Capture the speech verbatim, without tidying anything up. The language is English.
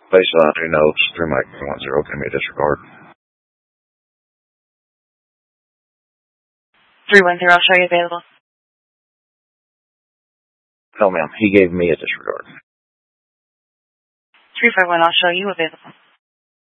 Basically, I do notes through my three one zero. Give me a disregard. three one zero, I'll show you available. No, ma'am. He gave me a disregard. three five one, I'll show you available.